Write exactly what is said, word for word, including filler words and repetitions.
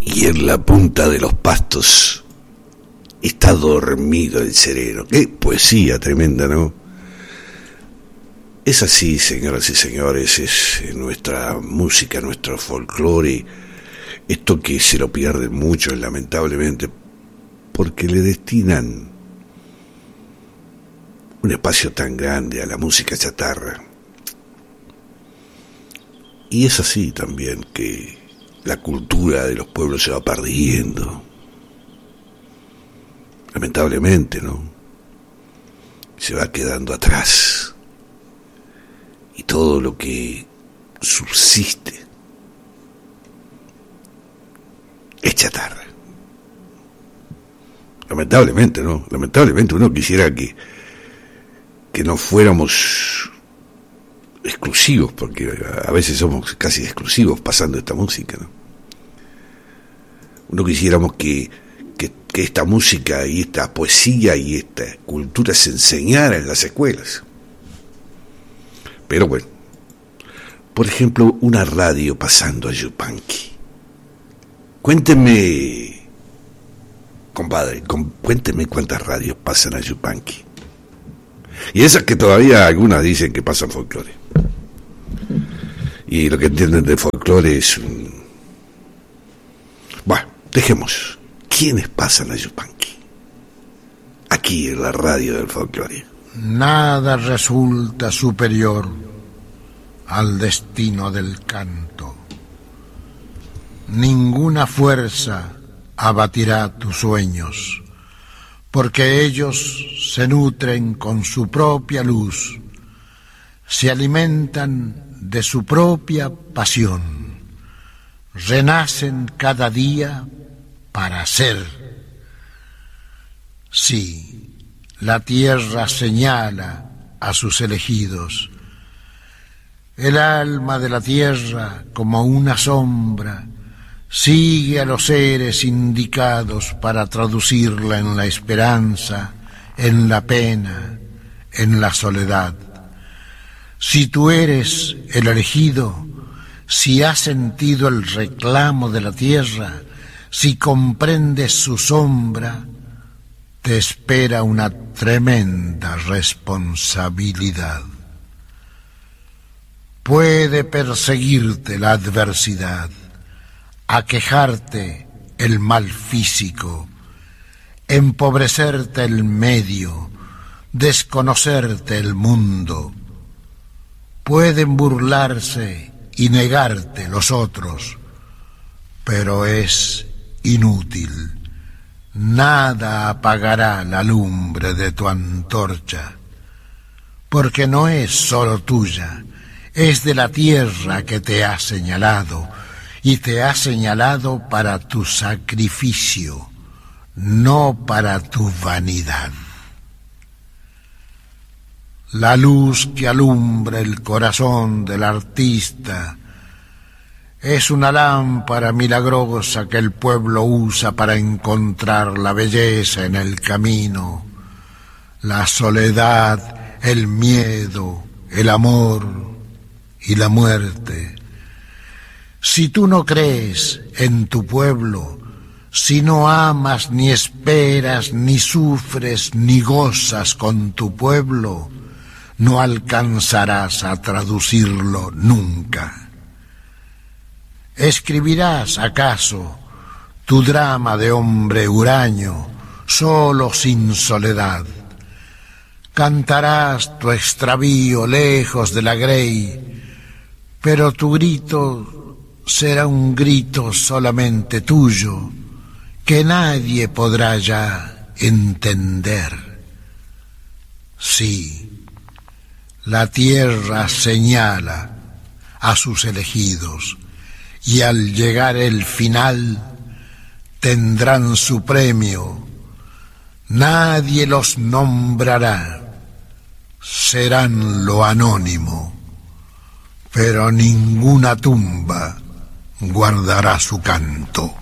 y en la punta de los pastos está dormido el sereno. Qué poesía tremenda, ¿no? Es así, señoras y señores, es nuestra música, nuestro folclore, esto que se lo pierden muchos, lamentablemente, porque le destinan un espacio tan grande a la música chatarra. Y es así también que la cultura de los pueblos se va perdiendo. Lamentablemente, ¿no? Se va quedando atrás. Y todo lo que subsiste es chatarra. Lamentablemente, ¿no? Lamentablemente uno quisiera que, que no fuéramos exclusivos, porque a veces somos casi exclusivos pasando esta música, ¿no? Uno quisiéramos que, que, que esta música y esta poesía y esta cultura se enseñara en las escuelas. Pero bueno, por ejemplo, una radio pasando a Yupanqui. Cuénteme, compadre, cuénteme cuántas radios pasan a Yupanqui. Y esas que todavía algunas dicen que pasan folclore. Y lo que entienden de folclore es un... Bueno, dejemos. ¿Quiénes pasan a Yupanqui? Aquí en la radio del folclore. Nada resulta superior al destino del canto. Ninguna fuerza abatirá tus sueños, porque ellos se nutren con su propia luz, se alimentan de su propia pasión, renacen cada día para ser. Sí, la tierra señala a sus elegidos. El alma de la tierra, como una sombra, sigue a los seres indicados para traducirla en la esperanza, en la pena, en la soledad. Si tú eres el elegido, si has sentido el reclamo de la tierra, si comprendes su sombra, te espera una tremenda responsabilidad. Puede perseguirte la adversidad, aquejarte el mal físico, empobrecerte el medio, desconocerte el mundo. Pueden burlarse y negarte los otros, pero es inútil. Nada apagará la lumbre de tu antorcha, porque no es solo tuya, es de la tierra que te ha señalado, y te ha señalado para tu sacrificio, no para tu vanidad. La luz que alumbra el corazón del artista es una lámpara milagrosa que el pueblo usa para encontrar la belleza en el camino, la soledad, el miedo, el amor y la muerte. Si tú no crees en tu pueblo, si no amas, ni esperas, ni sufres, ni gozas con tu pueblo, no alcanzarás a traducirlo nunca. ¿Escribirás acaso tu drama de hombre huraño, solo sin soledad? Cantarás tu extravío lejos de la grey, pero tu grito será un grito solamente tuyo, que nadie podrá ya entender. Sí, la tierra señala a sus elegidos, y al llegar el final tendrán su premio. Nadie los nombrará, serán lo anónimo, pero ninguna tumba guardará su canto.